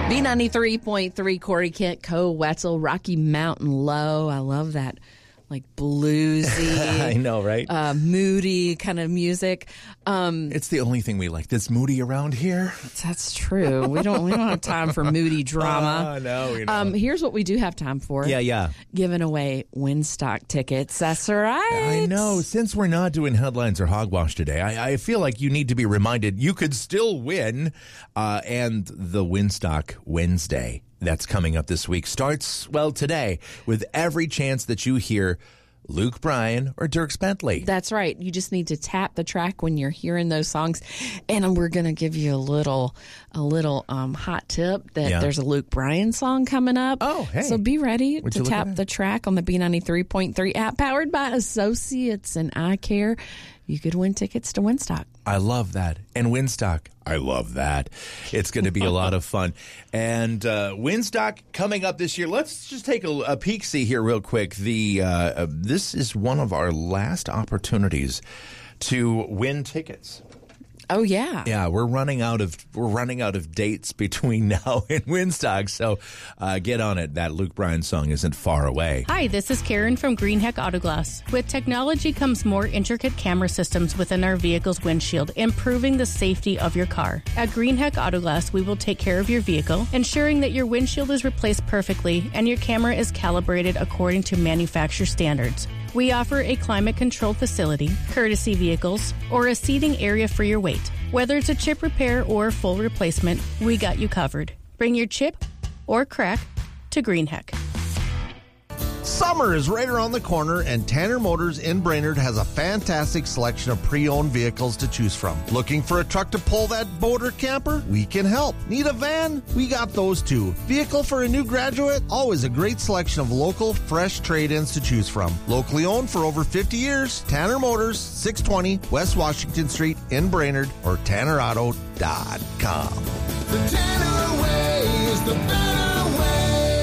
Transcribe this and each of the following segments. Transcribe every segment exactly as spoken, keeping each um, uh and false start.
B ninety-three point three, Corey Kent, Co Wetzel, Rocky Mountain Low. I love that, like bluesy. I know, right? Uh, moody kind of music. Um, it's the only thing we like that's moody around here. That's true. We don't we don't have time for moody drama. Oh, no, we don't. Um, here's what we do have time for. Yeah, yeah. Giving away Winstock tickets. That's right. I know. Since we're not doing headlines or hogwash today, I, I feel like you need to be reminded you could still win. Uh, and the Winstock Wednesday that's coming up this week starts, well, today, with every chance that you hear Luke Bryan or Dierks Bentley. That's right. You just need to tap the track when you're hearing those songs. And we're going to give you a little a little um, hot tip that yeah. there's a Luke Bryan song coming up. Oh, hey. So be ready Would to tap the track on the B ninety-three point three app powered by Associates and Eye Care. You could win tickets to Winstock. I love that. And Winstock, I love that. It's going to be a lot of fun. And uh, Winstock coming up this year. Let's just take a, a peek-see here real quick. The uh, uh, this is one of our last opportunities to win tickets. Oh yeah, yeah. We're running out of we're running out of dates between now and Winstock, so uh, get on it. That Luke Bryan song isn't far away. Hi, this is Karen from Greenheck Autoglass. With technology comes more intricate camera systems within our vehicle's windshield, improving the safety of your car. At Greenheck Autoglass, we will take care of your vehicle, ensuring that your windshield is replaced perfectly and your camera is calibrated according to manufacturer standards. We offer a climate-controlled facility, courtesy vehicles, or a seating area for your weight. Whether it's a chip repair or full replacement, we got you covered. Bring your chip or crack to Greenheck. Summer is right around the corner, and Tanner Motors in Brainerd has a fantastic selection of pre-owned vehicles to choose from. Looking for a truck to pull that boat or camper? We can help. Need a van? We got those too. Vehicle for a new graduate? Always a great selection of local, fresh trade-ins to choose from. Locally owned for over fifty years, Tanner Motors, six twenty West Washington Street in Brainerd, or tanner auto dot com. The Tanner way is the better way.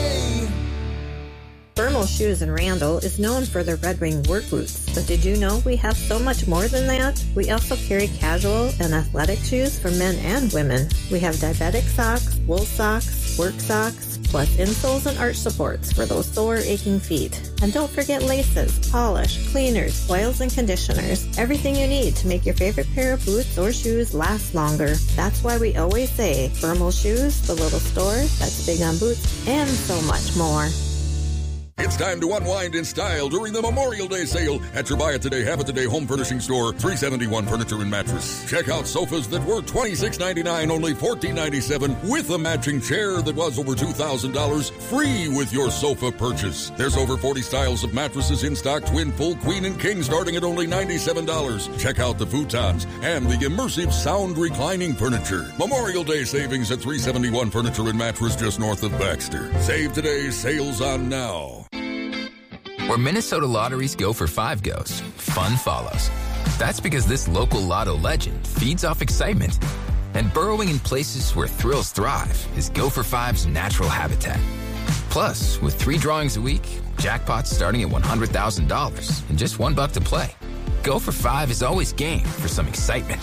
Thermal Shoes in Randall is known for their Red Wing work boots, but did you know we have so much more than that? We also carry casual and athletic shoes for men and women. We have diabetic socks, wool socks, work socks, plus insoles and arch supports for those sore, aching feet. And don't forget laces, polish, cleaners, oils, and conditioners. Everything you need to make your favorite pair of boots or shoes last longer. That's why we always say, Thermal Shoes, the little store that's big on boots, and so much more. It's time to unwind in style during the Memorial Day sale at your Buy It Today, Have It Today home furnishing store, three seventy-one Furniture and Mattress. Check out sofas that were twenty-six ninety-nine, only fourteen ninety-seven, with a matching chair that was over two thousand dollars, free with your sofa purchase. There's over forty styles of mattresses in stock, twin, full, queen, and king, starting at only ninety-seven dollars. Check out the futons and the immersive sound reclining furniture. Memorial Day savings at three seventy-one Furniture and Mattress, just north of Baxter. Save today, sales on now. Where Minnesota lotteries go for five goes, fun follows. That's because this local lotto legend feeds off excitement. And burrowing in places where thrills thrive is Go for Five's natural habitat. Plus, with three drawings a week, jackpots starting at one hundred thousand dollars and just one buck to play. Go for Five is always game for some excitement.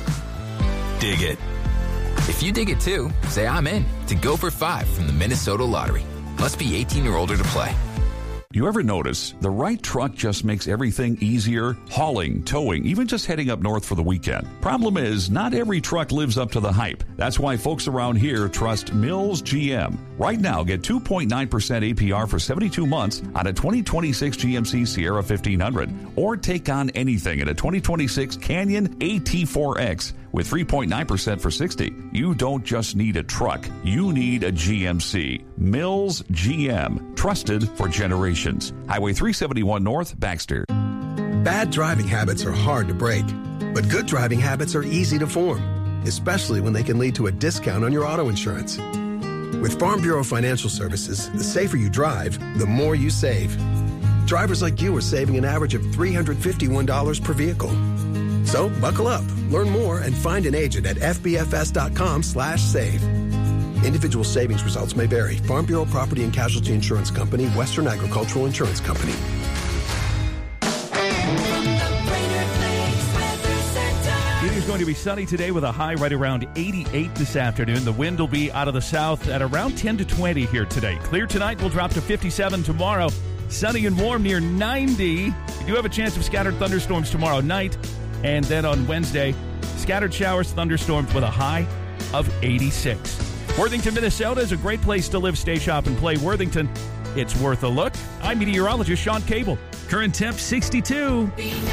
Dig it. If you dig it too, say I'm in to Go for Five from the Minnesota Lottery. Must be eighteen or older to play. You ever notice the right truck just makes everything easier? Hauling, towing, even just heading up north for the weekend. Problem is, not every truck lives up to the hype. That's why folks around here trust Mills G M. Right now, get two point nine percent A P R for seventy-two months on a twenty twenty-six G M C Sierra fifteen hundred. Or take on anything in a twenty twenty-six Canyon A T four X with three point nine percent for sixty. You don't just need a truck. You need a G M C. Mills G M. Trusted for generations. Highway three seventy-one North, Baxter. Bad driving habits are hard to break, but good driving habits are easy to form, especially when they can lead to a discount on your auto insurance. With Farm Bureau Financial Services, the safer you drive, the more you save. Drivers like you are saving an average of three hundred fifty-one dollars per vehicle. So buckle up, learn more, and find an agent at f b f s dot com slash save. Individual savings results may vary. Farm Bureau Property and Casualty Insurance Company, Western Agricultural Insurance Company. It is going to be sunny today with a high right around eighty-eight this afternoon. The wind will be out of the south at around ten to twenty here today. Clear tonight, will drop to fifty-seven tomorrow. Sunny and warm near ninety. You do have a chance of scattered thunderstorms tomorrow night. And then on Wednesday, scattered showers, thunderstorms with a high of eighty-six. Worthington, Minnesota is a great place to live, stay, shop, and play. Worthington, it's worth a look. I'm meteorologist Sean Cable. Current temp sixty-two.